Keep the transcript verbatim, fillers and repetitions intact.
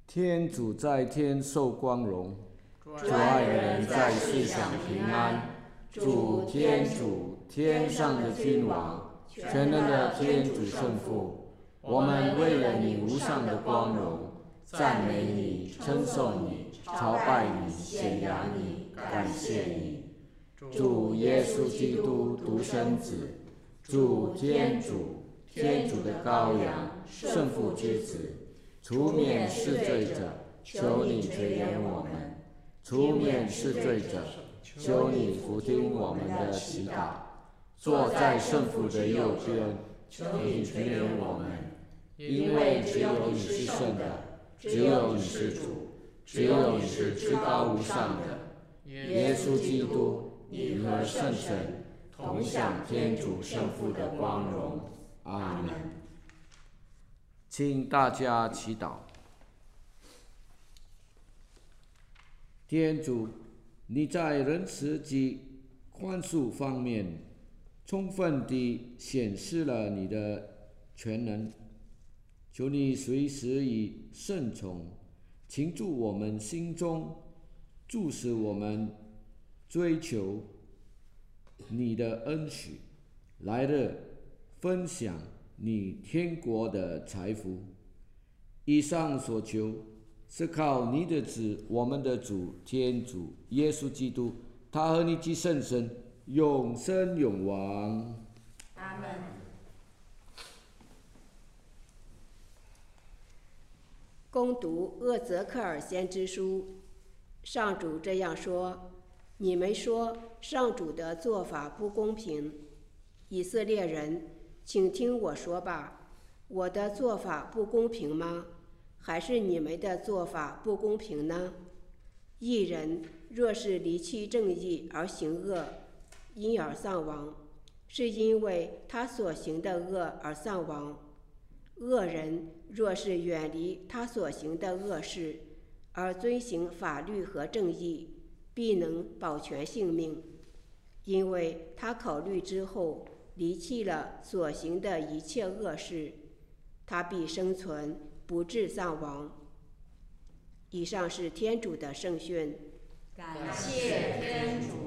天主在天受光荣，主爱人在世享平安。主天主，天上的君王，全能的天主圣父，我们为了你无上的光荣，赞美你，称颂你，朝拜你，显扬你，感谢你。主耶稣基督独生子，主天主，天主的羔羊，圣父之子，除免世罪者，求你垂怜我们；除免世罪者，求你俯听我们的祈祷。坐在圣父的右边，求你垂怜我们，因为只有你是圣的，只有你是主，只有你是至高无上的。耶稣基督，你和圣神同享天主圣父的光荣。阿们。请大家祈祷。天主，你在仁慈及宽恕方面充分地显示了你的全能，求你随时以圣宠倾注我们心中，促使我们追求你的恩许，来日分享你天国的财福。以上所求是靠你的子，我们的主天主耶稣基督，他和你及圣神永生永王。 阿们。 恭读厄泽克尔先知书。上主这样说：你们说上主的做法不公平，以色列人，请听我说吧，我的做法不公平吗？还是你们的做法不公平呢？一人若是离弃正义而行恶，因而丧亡，是因为他所行的恶而丧亡。恶人若是远离他所行的恶事，而遵行法律和正义，必能保全性命，因为他考虑之后离弃了所行的一切恶事，他必生存，不致丧亡。以上是天主的圣训。 感谢天主。